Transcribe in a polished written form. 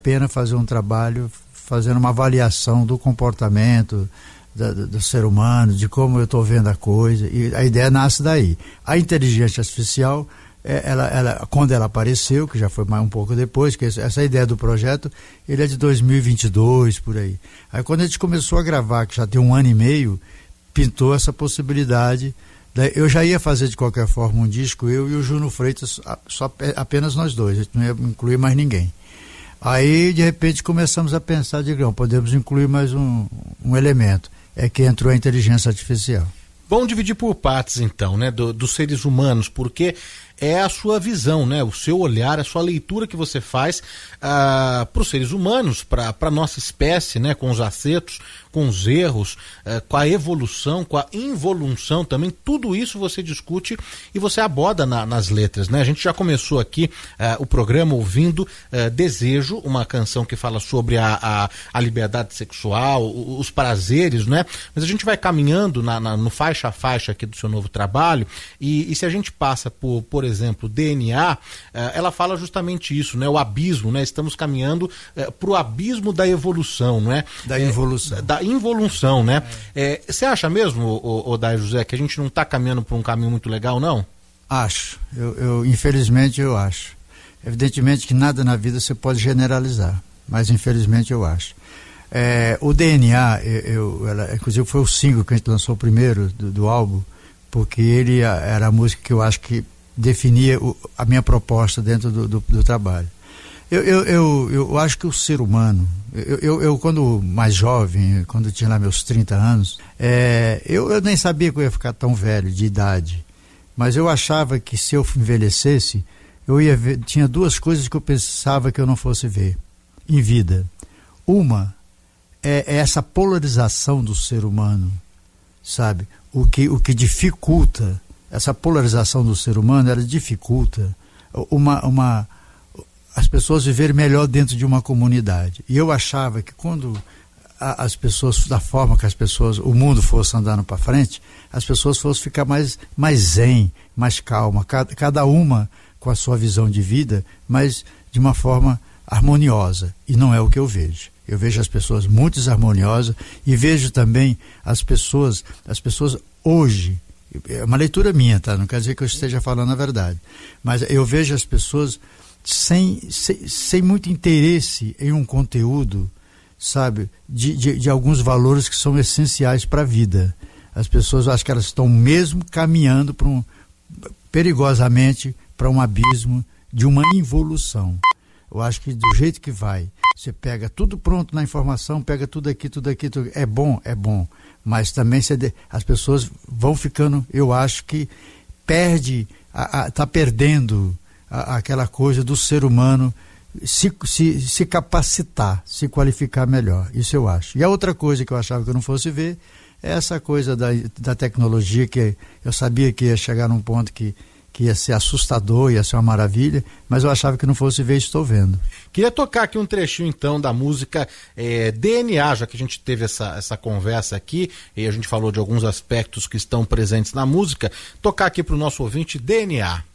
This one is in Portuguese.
pena fazer um trabalho fazendo uma avaliação do comportamento do ser humano, de como eu estou vendo a coisa, e a ideia nasce daí. A inteligência artificial, quando ela apareceu, que já foi mais um pouco depois, que essa ideia do projeto, ele é de 2022, por aí. Aí quando a gente começou a gravar, que já tem 1 ano e meio, pintou essa possibilidade. Eu já ia fazer de qualquer forma um disco, eu e o Juno Freitas, apenas nós dois, a gente não ia incluir mais ninguém. Aí, de repente, começamos a pensar, podemos incluir mais um elemento, é que entrou a inteligência artificial. Vamos dividir por partes, então, né, dos seres humanos, porque é a sua visão, né, o seu olhar, a sua leitura que você faz para os seres humanos, para a nossa espécie, né, com os acertos, com os erros, com a evolução, com a involução também, tudo isso você discute e você aborda nas letras, né? A gente já começou aqui o programa ouvindo Desejo, uma canção que fala sobre a liberdade sexual, os prazeres, né? Mas a gente vai caminhando no faixa a faixa aqui do seu novo trabalho e se a gente passa por exemplo, DNA, ela fala justamente isso, né? O abismo, né? Estamos caminhando para o abismo da evolução, não é? Da involução. Da involução, né? Você acha mesmo, Odair José, que a gente não está caminhando por um caminho muito legal, não? Acho. Infelizmente eu acho. Evidentemente que nada na vida você pode generalizar, mas infelizmente eu acho. O DNA, inclusive foi o single que a gente lançou primeiro do álbum, porque ele era a música que eu acho que definia a minha proposta dentro do trabalho. Eu acho que o ser humano, eu quando mais jovem, quando tinha lá meus 30 anos, eu nem sabia que eu ia ficar tão velho de idade, mas eu achava que se eu envelhecesse, eu ia ver, tinha 2 coisas que eu pensava que eu não fosse ver em vida. Uma é essa polarização do ser humano, sabe? O que dificulta, essa polarização do ser humano, ela dificulta as pessoas viverem melhor dentro de uma comunidade. E eu achava que quando as pessoas, da forma que o mundo fosse andando para frente, as pessoas fossem ficar mais zen, mais calma, cada uma com a sua visão de vida, mas de uma forma harmoniosa. E não é o que eu vejo. Eu vejo as pessoas muito desarmoniosas e vejo também as pessoas hoje, é uma leitura minha, tá? Não quer dizer que eu esteja falando a verdade, mas eu vejo as pessoas sem muito interesse em um conteúdo, sabe, de alguns valores que são essenciais para a vida. As pessoas, acho que elas estão mesmo caminhando perigosamente para um abismo de uma involução. Eu acho que do jeito que vai, você pega tudo pronto na informação, pega tudo aqui, é bom, mas também as pessoas vão ficando, eu acho que está perdendo aquela coisa do ser humano se capacitar, se qualificar melhor, isso eu acho. E a outra coisa que eu achava que eu não fosse ver é essa coisa da tecnologia, que eu sabia que ia chegar num ponto que ia ser assustador, ia ser uma maravilha, mas eu achava que não fosse ver, estou vendo. Queria tocar aqui um trechinho então da música DNA, já que a gente teve essa conversa aqui e a gente falou de alguns aspectos que estão presentes na música, tocar aqui para o nosso ouvinte DNA.